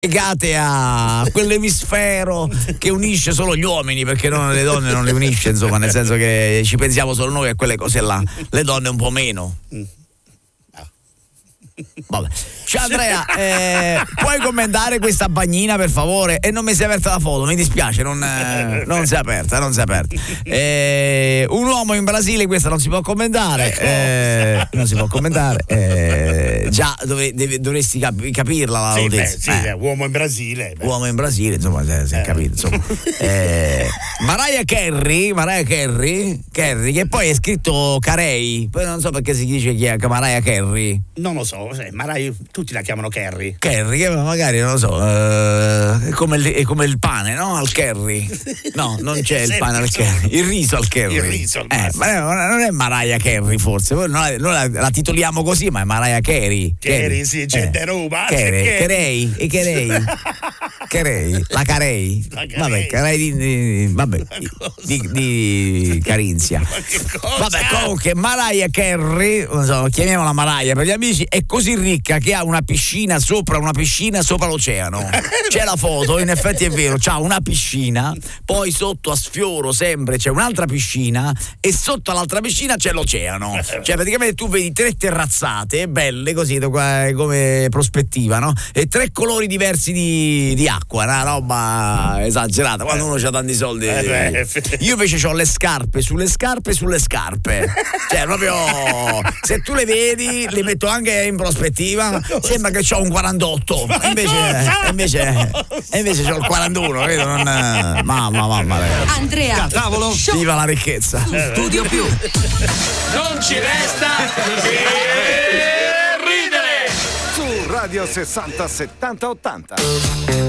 legate a quell'emisfero che unisce solo gli uomini, perché le donne non le unisce, insomma, nel senso che ci pensiamo solo noi a quelle cose là, le donne un po' meno. Vabbè. Ciao Andrea, puoi commentare questa bagnina per favore? E non mi si è aperta la foto, mi dispiace, non si è aperta. Un uomo in Brasile, questa non si può commentare, già dovresti capirla la notizia. Uomo in Brasile. Uomo in Brasile, insomma, si è capito, insomma. Mariah Carey, che poi è scritto Carey, poi non so perché si dice chi è Mariah Carey. Non lo so, Mariah, tutti la chiamano Carey. Carey, che magari non lo so, è come il pane, no? Al curry. No, non c'è il pane al curry. Il riso al curry. Ma non è Mariah Carey, forse. Noi la titoliamo così, ma è Mariah Carey. Carey, sì, c'è de Roma. Carey. La Carey. Vabbè, Carey di Carinzia. Vabbè, comunque Mariah Carey, non so, chiamiamola Mariah per gli amici, è così ricca che ha una piscina sopra l'oceano. C'è la foto, in effetti è vero, c'ha una piscina, poi sotto a sfioro sempre c'è un'altra piscina e sotto l'altra piscina c'è l'oceano. Cioè praticamente tu vedi 3 terrazzate belle così come prospettiva, no? E 3 colori diversi di acqua, una roba esagerata. Quando uno c'ha tanti soldi. Io invece ho le scarpe sulle scarpe sulle scarpe. Cioè proprio, se tu le vedi, le metto anche in prospettiva, sembra che c'ho un 48, invece c'ho il 41, vedo? Mamma. Andrea, cavolo, viva la ricchezza. Studio Più. Non ci resta che ridere. Su Radio 60 70 80.